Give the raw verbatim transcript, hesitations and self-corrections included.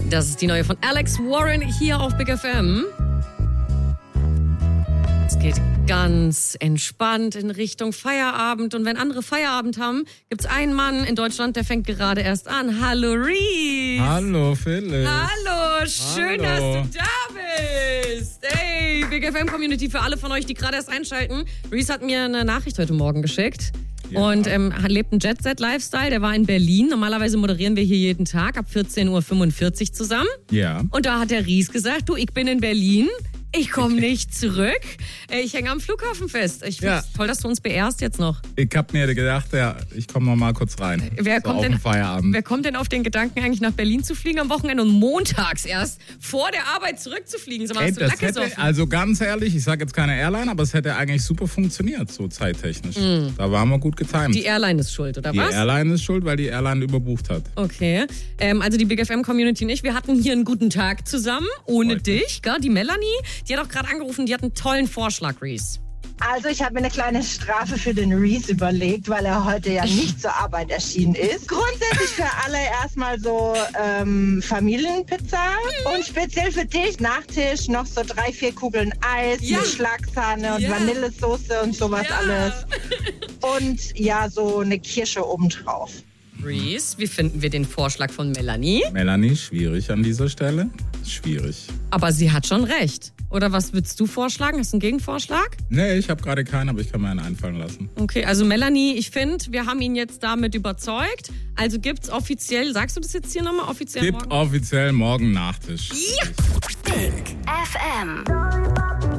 Das ist die neue von Alex Warren hier auf Big F M. Es geht ganz entspannt in Richtung Feierabend. Und wenn andere Feierabend haben, gibt es einen Mann in Deutschland, der fängt gerade erst an. Hallo, Reese. Hallo, Philipp. Hallo, schön, Hallo. dass du da bist. Hey, Big F M-Community, für alle von euch, die gerade erst einschalten. Reese hat mir eine Nachricht heute Morgen geschickt. Ja. Und ähm, lebt einen Jet-Set-Lifestyle. Der war in Berlin. Normalerweise moderieren wir hier jeden Tag ab vierzehn Uhr fünfundvierzig zusammen. Ja. Und da hat der Reese gesagt, du, ich bin in Berlin. Ich komme nicht zurück. Ich hänge am Flughafen fest. Ich finde es ja. toll, dass du uns beehrst jetzt noch. Ich habe mir gedacht, ja, ich komme noch mal kurz rein. Wer so kommt, auf denn, den Feierabend. wer kommt denn auf den Gedanken, eigentlich nach Berlin zu fliegen am Wochenende und montags erst vor der Arbeit zurückzufliegen? So, Ey, das hätte, also ganz ehrlich, ich sage jetzt keine Airline, aber es hätte eigentlich super funktioniert, so zeittechnisch. Mm. Da waren wir gut getimt. Die Airline ist schuld, oder die was? Die Airline ist schuld, weil die Airline überbucht hat. Okay. Ähm, also die Big F M-Community und ich, wir hatten hier einen guten Tag zusammen, ohne Freut dich. Gell? Die Melanie, die hat auch gerade angerufen, die hat einen tollen Vorschlag, Reese. Also ich habe mir eine kleine Strafe für den Reese überlegt, weil er heute ja nicht zur Arbeit erschienen ist. Grundsätzlich für alle erstmal so ähm, Familienpizza und speziell für dich Nachtisch noch so drei, vier Kugeln Eis ja. mit Schlagsahne und ja. Vanillesoße und sowas ja. alles. Und ja, so eine Kirsche obendrauf. Reese, wie finden wir den Vorschlag von Melanie? Melanie, schwierig an dieser Stelle. Schwierig. Aber sie hat schon recht. Oder was würdest du vorschlagen? Hast du einen Gegenvorschlag? Nee, ich habe gerade keinen, aber ich kann mir einen einfallen lassen. Okay, also Melanie, ich finde, wir haben ihn jetzt damit überzeugt. Also gibt's offiziell, sagst du das jetzt hier nochmal, offiziell Gibt morgen? offiziell morgen Nachtisch. Ja! Big F M.